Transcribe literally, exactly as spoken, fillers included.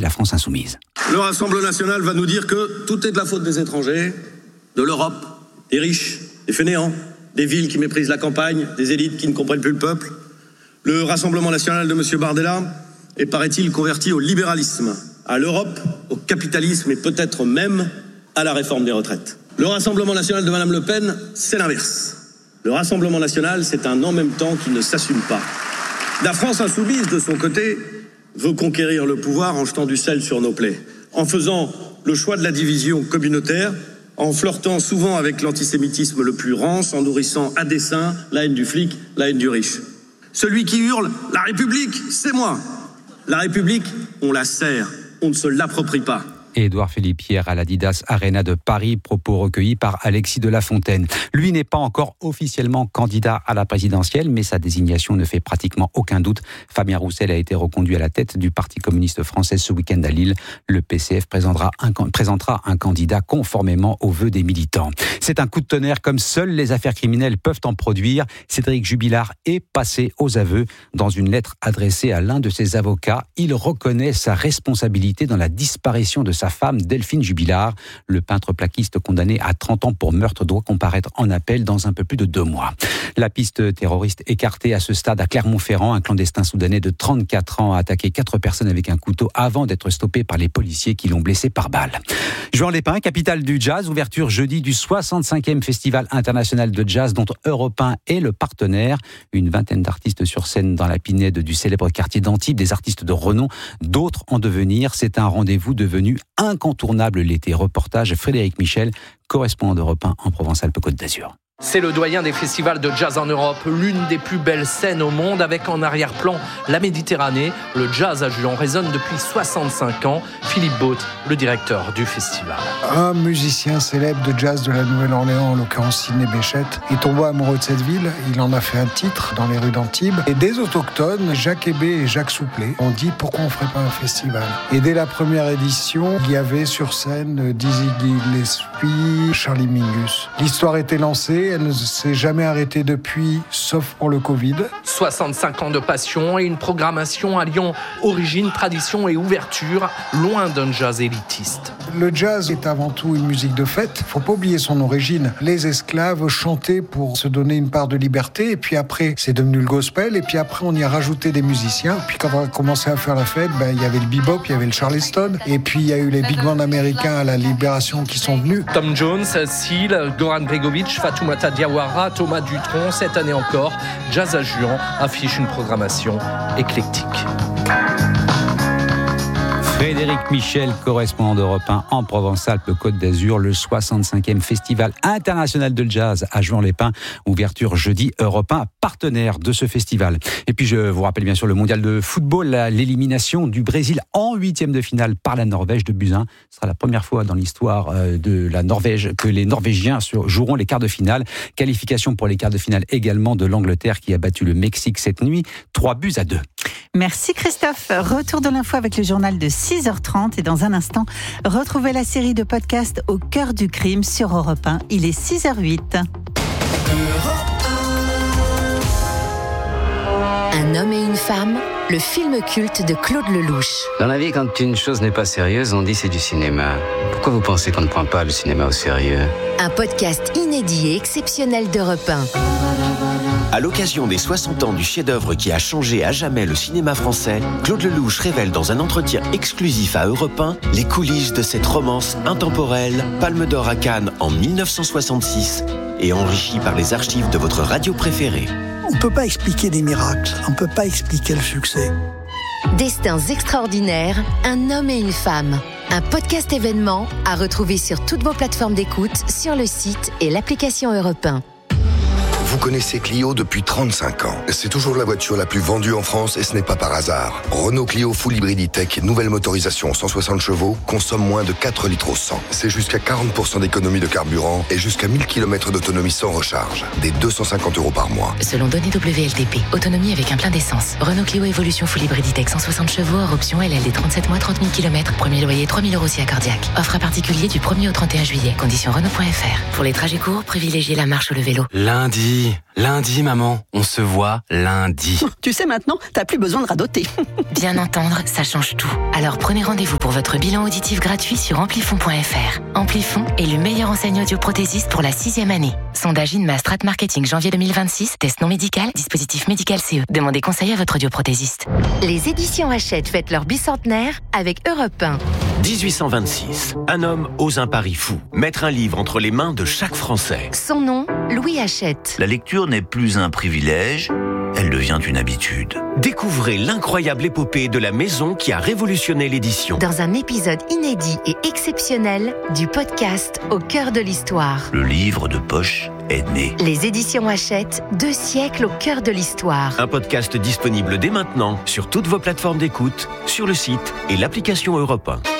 la France insoumise. Le Rassemblement national va nous dire que tout est de la faute des étrangers, de l'Europe, des riches, des fainéants, des villes qui méprisent la campagne, des élites qui ne comprennent plus le peuple. Le Rassemblement national de M. Bardella est, paraît-il, converti au libéralisme, à l'Europe, au capitalisme et peut-être même à la réforme des retraites. Le Rassemblement national de Mme Le Pen, c'est l'inverse. Le Rassemblement national, c'est un en même temps qui ne s'assume pas. La France insoumise, de son côté, veut conquérir le pouvoir en jetant du sel sur nos plaies, en faisant le choix de la division communautaire, en flirtant souvent avec l'antisémitisme le plus rance, en nourrissant à dessein la haine du flic, la haine du riche. Celui qui hurle « La République, c'est moi !» La République, on la sert, on ne se l'approprie pas. Édouard Philippe hier à l'Adidas Arena de Paris, propos recueillis par Alexis de La Fontaine. Lui n'est pas encore officiellement candidat à la présidentielle, mais sa désignation ne fait pratiquement aucun doute. Fabien Roussel a été reconduit à la tête du Parti communiste français ce week-end à Lille. Le P C F présentera un, présentera un candidat conformément aux vœux des militants. C'est un coup de tonnerre comme seules les affaires criminelles peuvent en produire. Cédric Jubilard est passé aux aveux. Dans une lettre adressée à l'un de ses avocats, il reconnaît sa responsabilité dans la disparition de sa femme Delphine Jubilard. Le peintre plaquiste condamné à trente ans pour meurtre doit comparaître en appel dans un peu plus de deux mois. La piste terroriste écartée à ce stade à Clermont-Ferrand. Un clandestin soudanais de trente-quatre ans a attaqué quatre personnes avec un couteau avant d'être stoppé par les policiers qui l'ont blessé par balle. Juan-les-Pins, capitale du jazz, ouverture jeudi du soixante-cinquième Festival international de jazz dont Europe un est le partenaire. Une vingtaine d'artistes sur scène dans la pinède du célèbre quartier d'Antibes, des artistes de renom, d'autres en devenir. C'est un rendez-vous devenu incontournable l'été. Reportage Frédéric Michel, correspondant d'Europe un en Provence-Alpes-Côte d'Azur. C'est le doyen des festivals de jazz en Europe, l'une des plus belles scènes au monde, avec en arrière-plan la Méditerranée. Le jazz à Juan résonne depuis soixante-cinq ans. Philippe Baute, le directeur du festival. Un musicien célèbre de jazz de la Nouvelle-Orléans, en l'occurrence Sidney Bechet, est tombé amoureux de cette ville. Il en a fait un titre dans les rues d'Antibes. Et des autochtones, Jacques Hébé et Jacques Souplet, ont dit pourquoi on ne ferait pas un festival. Et dès la première édition, il y avait sur scène Dizzy Gillespie, Charlie Mingus. L'histoire était lancée. Elle ne s'est jamais arrêtée depuis, sauf pour le Covid. soixante-cinq ans de passion et une programmation alliant origine, tradition et ouverture, loin d'un jazz élitiste. Le jazz est avant tout une musique de fête. Il ne faut pas oublier son origine. Les esclaves chantaient pour se donner une part de liberté, et puis après, c'est devenu le gospel, et puis après, on y a rajouté des musiciens. Puis quand on a commencé à faire la fête, ben, il y avait le bebop, il y avait le charleston, et puis il y a eu les big bands américains à la Libération qui sont venus. Tom Jones, Seal, Goran Bregovic, Fatoumata Diawara, Thomas Dutronc, cette année encore, Jazz à Juan affiche une programmation éclectique. Frédéric Michel, correspondant d'Europe un en Provence-Alpes-Côte d'Azur, le soixante-cinquième Festival international de jazz à Juan-les-Pins. Ouverture jeudi, Europe un, partenaire de ce festival. Et puis je vous rappelle bien sûr le mondial de football, l'élimination du Brésil en huitième de finale par la Norvège de buts un. Ce sera la première fois dans l'histoire de la Norvège que les Norvégiens joueront les quarts de finale. Qualification pour les quarts de finale également de l'Angleterre qui a battu le Mexique cette nuit, trois buts à deux. Merci Christophe. Retour de l'info avec le journal de six heures trente et dans un instant, retrouvez la série de podcasts Au cœur du crime sur Europe un. Il est six heures huit. Un homme et une femme, le film culte de Claude Lelouch. Dans la vie, quand une chose n'est pas sérieuse, on dit c'est du cinéma. Pourquoi vous pensez qu'on ne prend pas le cinéma au sérieux ? Un podcast inédit et exceptionnel d'Europe un. À l'occasion des soixante ans du chef-d'œuvre qui a changé à jamais le cinéma français, Claude Lelouch révèle dans un entretien exclusif à Europe un les coulisses de cette romance intemporelle, Palme d'Or à Cannes en dix-neuf cent soixante-six et enrichie par les archives de votre radio préférée. On ne peut pas expliquer des miracles, on ne peut pas expliquer le succès. Destins extraordinaires, un homme et une femme. Un podcast événement à retrouver sur toutes vos plateformes d'écoute, sur le site et l'application Europe un. Vous connaissez Clio depuis trente-cinq ans. C'est toujours la voiture la plus vendue en France et ce n'est pas par hasard. Renault Clio Full Hybrid E-Tech, nouvelle motorisation cent soixante chevaux, consomme moins de quatre litres au cent. C'est jusqu'à quarante pour cent d'économie de carburant et jusqu'à mille kilomètres d'autonomie sans recharge. Des deux cent cinquante euros par mois. Selon données W L T P, autonomie avec un plein d'essence. Renault Clio Evolution Full Hybrid E-Tech cent soixante chevaux, hors option L L D trente-sept mois, trente mille kilomètres. Premier loyer trois mille euros si accordiaque. Offre à particulier du premier au trente et un juillet. Conditions Renault point F R. Pour les trajets courts, privilégiez la marche ou le vélo. Lundi. lundi. Lundi, maman, on se voit lundi. Tu sais maintenant, t'as plus besoin de radoter. Bien entendre, ça change tout. Alors prenez rendez-vous pour votre bilan auditif gratuit sur amplifon point f r. Amplifon est le meilleur enseigne audioprothésiste pour la sixième année. Sondage Inma Strat Marketing janvier deux mille vingt-six, test non médical, dispositif médical C E. Demandez conseil à votre audioprothésiste. Les éditions Hachette fêtent leur bicentenaire avec Europe un. dix-huit cent vingt-six. Un homme ose un pari fou. Mettre un livre entre les mains de chaque Français. Son nom, Louis Hachette. La lecture n'est plus un privilège, elle devient une habitude. Découvrez l'incroyable épopée de la maison qui a révolutionné l'édition. Dans un épisode inédit et exceptionnel du podcast Au cœur de l'histoire. Le livre de poche est né. Les éditions Hachette, deux siècles au cœur de l'histoire. Un podcast disponible dès maintenant sur toutes vos plateformes d'écoute, sur le site et l'application Europe un.